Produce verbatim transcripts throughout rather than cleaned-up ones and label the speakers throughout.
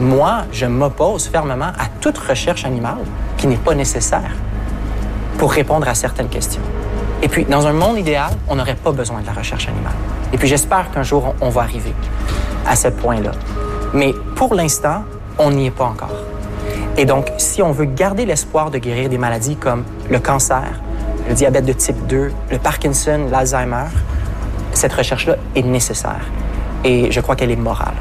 Speaker 1: moi, je m'oppose fermement à toute recherche animale qui n'est pas nécessaire pour répondre à certaines questions. Et puis, dans un monde idéal, on n'aurait pas besoin de la recherche animale. Et puis, j'espère qu'un jour, on va arriver à ce point-là. Mais pour l'instant, on n'y est pas encore. Et donc, si on veut garder l'espoir de guérir des maladies comme le cancer, le diabète de type deux, le Parkinson, l'Alzheimer, cette recherche-là est nécessaire. Et je crois qu'elle est morale.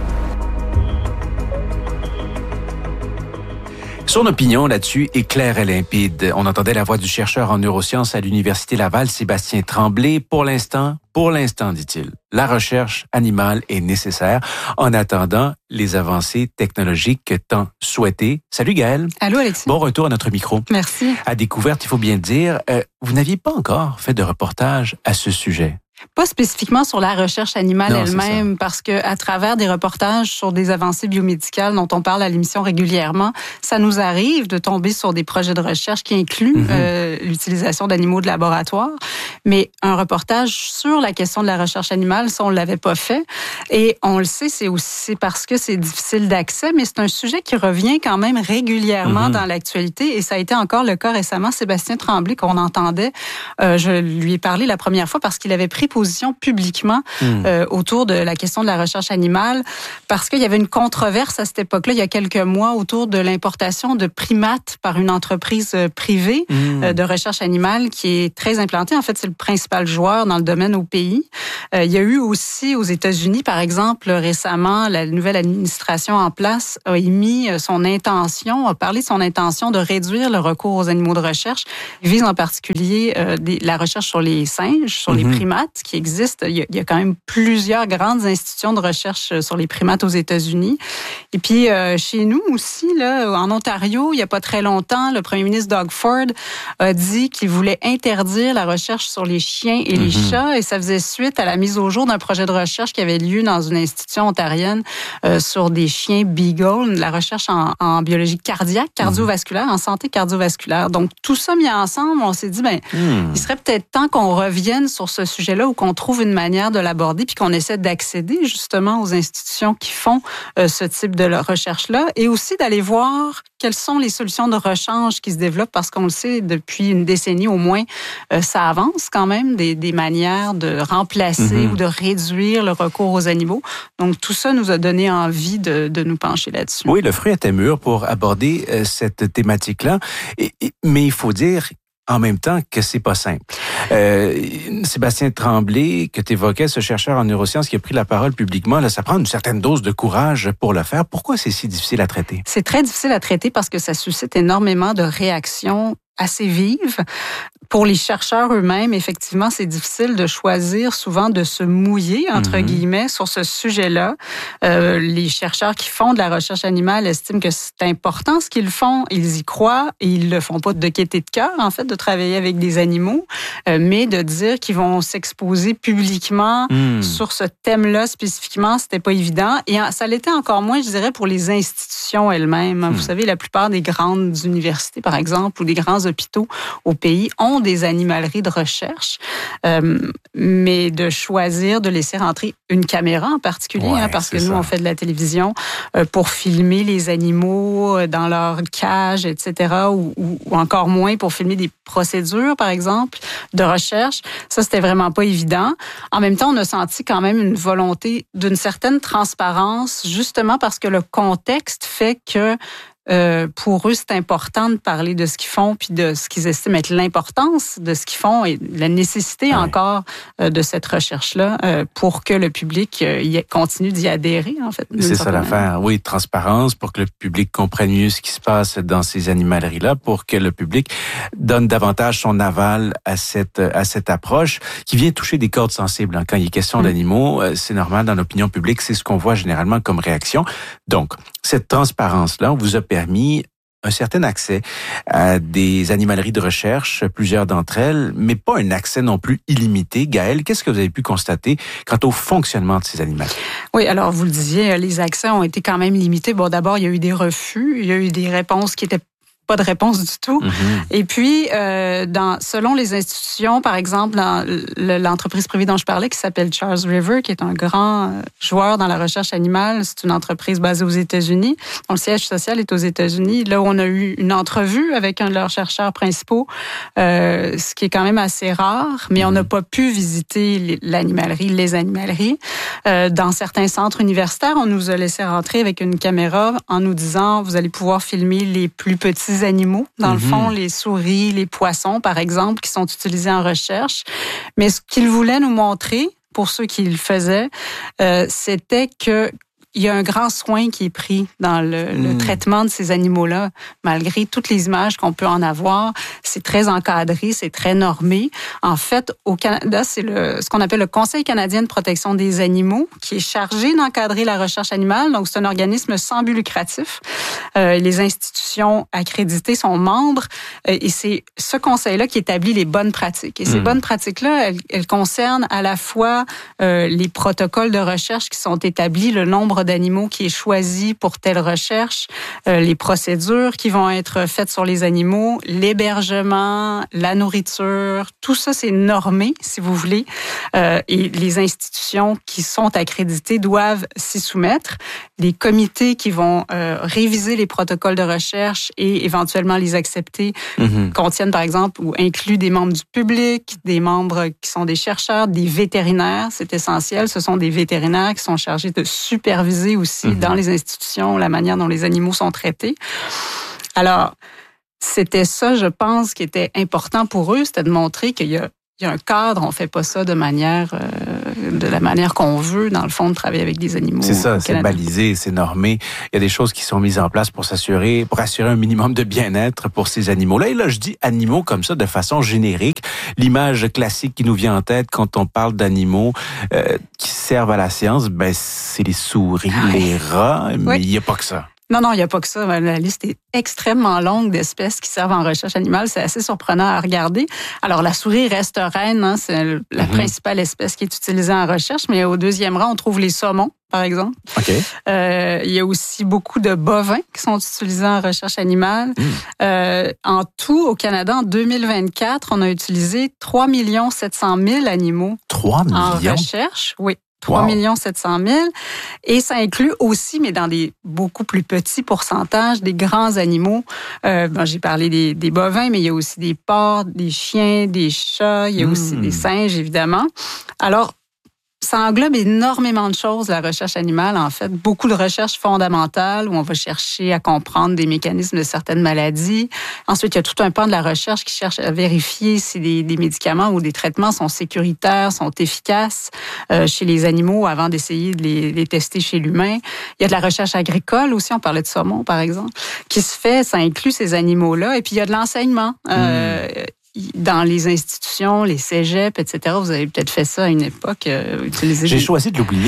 Speaker 2: Son opinion là-dessus est claire et limpide. On entendait la voix du chercheur en neurosciences à l'Université Laval, Sébastien Tremblay. Pour l'instant, pour l'instant, dit-il, la recherche animale est nécessaire en attendant les avancées technologiques tant souhaitées. Salut Gaëlle.
Speaker 3: Allô Alexis.
Speaker 2: Bon retour à notre micro.
Speaker 3: Merci.
Speaker 2: À Découverte, il faut bien le dire, euh, vous n'aviez pas encore fait de reportage à ce sujet.
Speaker 3: Pas spécifiquement sur la recherche animale
Speaker 2: non,
Speaker 3: elle-même, parce que à travers des reportages sur des avancées biomédicales dont on parle à l'émission régulièrement, ça nous arrive de tomber sur des projets de recherche qui incluent mm-hmm. euh, l'utilisation d'animaux de laboratoire. Mais un reportage sur la question de la recherche animale, ça, on l'avait pas fait. Et on le sait, c'est aussi parce que c'est difficile d'accès, mais c'est un sujet qui revient quand même régulièrement mm-hmm. dans l'actualité. Et ça a été encore le cas récemment. Sébastien Tremblay, qu'on entendait, euh, je lui ai parlé la première fois parce qu'il avait pris position publiquement mmh. euh, autour de la question de la recherche animale, parce qu'il y avait une controverse à cette époque-là, il y a quelques mois, autour de l'importation de primates par une entreprise privée mmh. euh, de recherche animale qui est très implantée. En fait, c'est le principal joueur dans le domaine au pays. Euh, il y a eu aussi aux États-Unis, par exemple, récemment, la nouvelle administration en place a émis son intention, a parlé de son intention de réduire le recours aux animaux de recherche. Il vise en particulier euh, des, la recherche sur les singes, sur mmh. les primates, qui existe. Il y, a, il y a quand même plusieurs grandes institutions de recherche sur les primates aux États-Unis. Et puis, euh, chez nous aussi, là, en Ontario, il n'y a pas très longtemps, le premier ministre Doug Ford a dit qu'il voulait interdire la recherche sur les chiens et les mm-hmm. chats. Et ça faisait suite à la mise au jour d'un projet de recherche qui avait lieu dans une institution ontarienne euh, sur des chiens beagle, la recherche en, en biologie cardiaque, cardiovasculaire, mm-hmm. en santé cardiovasculaire. Donc, tout ça mis ensemble, on s'est dit, ben, mm. il serait peut-être temps qu'on revienne sur ce sujet-là, ou qu'on trouve une manière de l'aborder, puis qu'on essaie d'accéder justement aux institutions qui font euh, ce type de recherche-là, et aussi d'aller voir quelles sont les solutions de rechange qui se développent, parce qu'on le sait, depuis une décennie au moins, euh, ça avance quand même, des, des manières de remplacer mm-hmm. ou de réduire le recours aux animaux. Donc, tout ça nous a donné envie de, de nous pencher là-dessus.
Speaker 2: Oui, le fruit était mûr pour aborder euh, cette thématique-là, et, et, mais il faut dire en même temps que c'est pas simple. Euh, Sébastien Tremblay, que tu évoquais, ce chercheur en neurosciences qui a pris la parole publiquement, là, ça prend une certaine dose de courage pour le faire. Pourquoi c'est si difficile à traiter?
Speaker 3: C'est très difficile à traiter parce que ça suscite énormément de réactions assez vives. Pour les chercheurs eux-mêmes, effectivement, c'est difficile de choisir souvent de se mouiller, entre mm-hmm. guillemets, sur ce sujet-là. Euh, les chercheurs qui font de la recherche animale estiment que c'est important ce qu'ils font. Ils y croient et ils le font pas de gaieté de cœur, en fait, de travailler avec des animaux, euh, mais de dire qu'ils vont s'exposer publiquement mm. sur ce thème-là spécifiquement, c'était pas évident. Et ça l'était encore moins, je dirais, pour les institutions elles-mêmes. Mm. Vous savez, la plupart des grandes universités, par exemple, ou des grands hôpitaux au pays ont des animaleries de recherche, euh, mais de choisir de laisser rentrer une caméra en particulier, ouais, hein, parce que nous, ça. on fait de la télévision euh, pour filmer les animaux dans leur cage, et cetera, ou, ou, ou encore moins pour filmer des procédures, par exemple, de recherche. Ça, c'était vraiment pas évident. En même temps, on a senti quand même une volonté d'une certaine transparence, justement parce que le contexte fait que Euh, pour eux, c'est important de parler de ce qu'ils font puis de ce qu'ils estiment être l'importance de ce qu'ils font et la nécessité ouais. encore euh, de cette recherche-là euh, pour que le public euh, y continue d'y adhérer, en fait.
Speaker 2: C'est ça l'affaire. Oui, transparence pour que le public comprenne mieux ce qui se passe dans ces animaleries-là, pour que le public donne davantage son aval à cette à cette approche qui vient toucher des cordes sensibles. Hein. Quand il est question mmh. d'animaux, euh, c'est normal dans l'opinion publique, c'est ce qu'on voit généralement comme réaction. Donc, cette transparence-là, on vous a permis un certain accès à des animaleries de recherche, plusieurs d'entre elles, mais pas un accès non plus illimité. Gaëlle, qu'est-ce que vous avez pu constater quant au fonctionnement de ces animaleries?
Speaker 3: Oui, alors vous le disiez, les accès ont été quand même limités. Bon, d'abord, il y a eu des refus, il y a eu des réponses qui étaient pas de réponse du tout.
Speaker 2: Mm-hmm.
Speaker 3: Et puis, euh, dans, selon les institutions, par exemple, dans l'entreprise privée dont je parlais, qui s'appelle Charles River, qui est un grand joueur dans la recherche animale, c'est une entreprise basée aux États-Unis, dont le siège social est aux États-Unis. Là où on a eu une entrevue avec un de leurs chercheurs principaux, euh, ce qui est quand même assez rare, mais mm-hmm. on n'a pas pu visiter l'animalerie, les animaleries. Euh, dans certains centres universitaires, on nous a laissé rentrer avec une caméra en nous disant, vous allez pouvoir filmer les plus petits animaux, dans mm-hmm. le fond, les souris, les poissons, par exemple, qui sont utilisés en recherche. Mais ce qu'ils voulaient nous montrer, pour ceux qui le faisaient, euh, c'était que il y a un grand soin qui est pris dans le, mmh. le traitement de ces animaux-là, malgré toutes les images qu'on peut en avoir. C'est très encadré, c'est très normé. En fait, au Canada, c'est le, ce qu'on appelle le Conseil canadien de protection des animaux qui est chargé d'encadrer la recherche animale. Donc, c'est un organisme sans but lucratif. Euh, les institutions accréditées sont membres euh, et c'est ce conseil-là qui établit les bonnes pratiques. Et ces mmh. bonnes pratiques-là, elles, elles concernent à la fois euh, les protocoles de recherche qui sont établis, le nombre d'animaux qui est choisi pour telle recherche, euh, les procédures qui vont être faites sur les animaux, l'hébergement, la nourriture, tout ça c'est normé, si vous voulez, euh, et les institutions qui sont accréditées doivent s'y soumettre. Les comités qui vont euh, réviser les protocoles de recherche et éventuellement les accepter mm-hmm. contiennent par exemple ou incluent des membres du public, des membres qui sont des chercheurs, des vétérinaires, c'est essentiel, ce sont des vétérinaires qui sont chargés de superviser aussi mmh. dans les institutions la manière dont les animaux sont traités. Alors, c'était ça, je pense, qui était important pour eux, c'était de montrer qu'il y a, il y a un cadre, on fait pas ça de manière, euh, de la manière qu'on veut, dans le fond, de travailler avec des animaux.
Speaker 2: C'est ça, c'est balisé, c'est normé. Il y a des choses qui sont mises en place pour s'assurer, pour assurer un minimum de bien-être pour ces animaux-là. Et là, je dis animaux comme ça de façon générique. L'image classique qui nous vient en tête quand on parle d'animaux euh, qui servent à la science, ben c'est les souris, ah oui. les rats, mais oui. il n'y a pas que ça.
Speaker 3: Non, non, il n'y a pas que ça. La liste est extrêmement longue d'espèces qui servent en recherche animale. C'est assez surprenant à regarder. Alors, la souris reste reine, hein, c'est la mm-hmm. principale espèce qui est utilisée en recherche, mais au deuxième rang, on trouve les saumons, par exemple.
Speaker 2: Okay.
Speaker 3: Euh, il y a aussi beaucoup de bovins qui sont utilisés en recherche animale. Mm. Euh, en tout, au Canada, en deux mille vingt-quatre, on a utilisé trois millions sept cent mille animaux
Speaker 2: trois millions?
Speaker 3: En recherche. Oui. trois millions sept cent mille. Et ça inclut aussi, mais dans des beaucoup plus petits pourcentages, des grands animaux. Euh, bon, j'ai parlé des, des bovins, mais il y a aussi des porcs, des chiens, des chats, il y a mmh. aussi des singes, évidemment. Alors, ça englobe énormément de choses, la recherche animale, en fait. Beaucoup de recherches fondamentales où on va chercher à comprendre des mécanismes de certaines maladies. Ensuite, il y a tout un pan de la recherche qui cherche à vérifier si des, des médicaments ou des traitements sont sécuritaires, sont efficaces euh, chez les animaux avant d'essayer de les, les tester chez l'humain. Il y a de la recherche agricole aussi, on parlait de saumon, par exemple, qui se fait, ça inclut ces animaux-là. Et puis, il y a de l'enseignement. Euh, mmh. Dans les institutions, les cégeps, et cetera. Vous avez peut-être fait ça à une époque. Euh, utiliser
Speaker 2: J'ai
Speaker 3: des...
Speaker 2: choisi de l'oublier.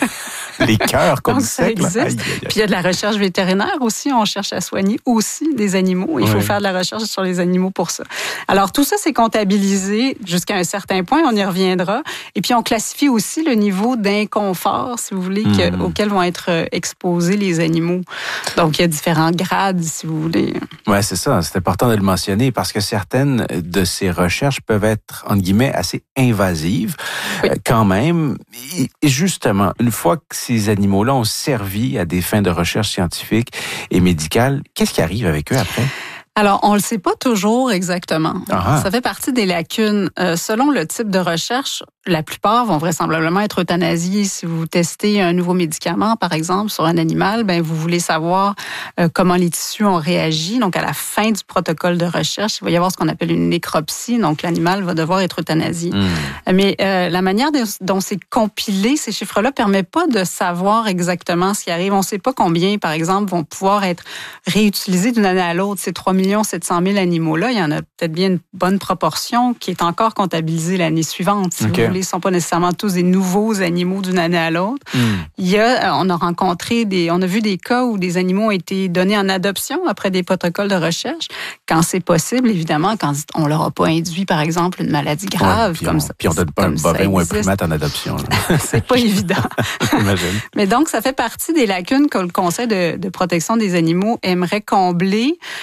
Speaker 2: Les cœurs comme
Speaker 3: ça. Existe.
Speaker 2: Aïe, aïe, aïe.
Speaker 3: Puis il y a de la recherche vétérinaire aussi. On cherche à soigner aussi des animaux. Il faut
Speaker 2: oui.
Speaker 3: faire de la recherche sur les animaux pour ça. Alors tout ça, c'est comptabilisé jusqu'à un certain point. On y reviendra. Et puis on classifie aussi le niveau d'inconfort, si vous voulez, que, mmh. auquel vont être exposés les animaux. Donc il y a différents grades, si vous voulez.
Speaker 2: Ouais, c'est ça. C'est important de le mentionner parce que certaines de ces recherches peuvent être, entre guillemets, assez invasives oui. euh, quand même. Et justement, une fois que ces animaux-là ont servi à des fins de recherche scientifique et médicale, qu'est-ce qui arrive avec eux après?
Speaker 3: Alors, on ne le sait pas toujours exactement.
Speaker 2: Ah.
Speaker 3: Ça fait partie des lacunes. Euh, selon le type de recherche, la plupart vont vraisemblablement être euthanasiés. Si vous testez un nouveau médicament, par exemple, sur un animal, ben vous voulez savoir euh, comment les tissus ont réagi. Donc, à la fin du protocole de recherche, il va y avoir ce qu'on appelle une nécropsie. Donc, l'animal va devoir être euthanasié. Mmh. Mais euh, la manière dont c'est compilé, ces chiffres-là, permet pas de savoir exactement ce qui arrive. On ne sait pas combien, par exemple, vont pouvoir être réutilisés d'une année à l'autre. Ces trois millions sept cent mille animaux-là, il y en a peut-être bien une bonne proportion qui est encore comptabilisée l'année suivante. Si okay. vous voulez, ils ne sont pas nécessairement tous des nouveaux animaux d'une année à l'autre. Mm. Il y a, on a rencontré des, on a vu des cas où des animaux ont été donnés en adoption après des protocoles de recherche, quand c'est possible, évidemment, quand on leur a pas induit, par exemple, une maladie grave.
Speaker 2: Ouais,
Speaker 3: comme
Speaker 2: on,
Speaker 3: ça.
Speaker 2: Puis on donne pas un bovin ou un primate en adoption.
Speaker 3: C'est pas évident.
Speaker 2: J'imagine.
Speaker 3: Mais donc, ça fait partie des lacunes que le Conseil de, de protection des animaux aimerait combler. Euh,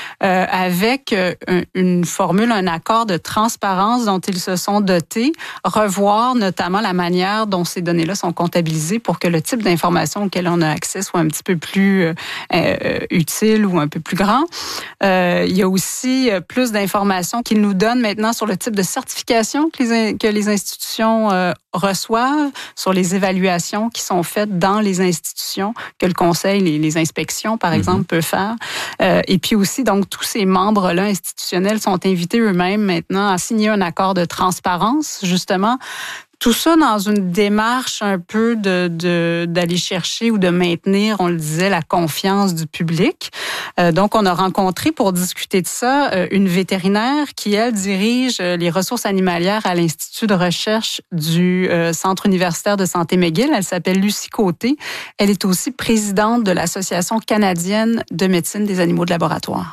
Speaker 3: avec euh, une formule, un accord de transparence dont ils se sont dotés, revoir notamment la manière dont ces données-là sont comptabilisées pour que le type d'information auquel on a accès soit un petit peu plus euh, euh, utile ou un peu plus grand. Euh, il y a aussi plus d'informations qu'ils nous donnent maintenant sur le type de certification que les, que les institutions euh, reçoivent, sur les évaluations qui sont faites dans les institutions, que le conseil, les, les inspections, par exemple, mm-hmm. peut faire. Euh, et puis aussi, donc, tous ces membres-là institutionnels sont invités eux-mêmes maintenant à signer un accord de transparence, justement. Tout ça dans une démarche un peu de, de d'aller chercher ou de maintenir, on le disait, la confiance du public. Euh, donc, on a rencontré pour discuter de ça euh, une vétérinaire qui, elle, dirige euh, les ressources animalières à l'Institut de recherche du euh, Centre universitaire de santé McGill. Elle s'appelle Lucie Côté. Elle est aussi présidente de l'Association canadienne de médecine des animaux de laboratoire.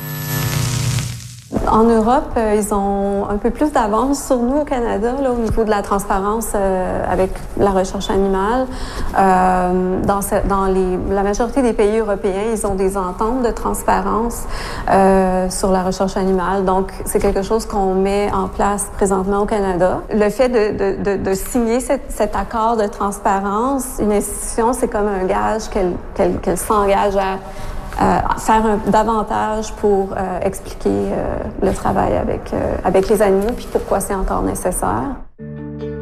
Speaker 4: En Europe, euh, ils ont un peu plus d'avance sur nous au Canada là, au niveau de la transparence euh, avec la recherche animale. Euh, dans ce, dans les, la majorité des pays européens, ils ont des ententes de transparence euh, sur la recherche animale. Donc, c'est quelque chose qu'on met en place présentement au Canada. Le fait de, de, de, de signer cet, cet accord de transparence, une institution, c'est comme un gage qu'elle, qu'elle, qu'elle s'engage à Euh, faire un, davantage pour euh, expliquer euh, le travail avec, euh, avec les animaux puis pourquoi c'est encore nécessaire.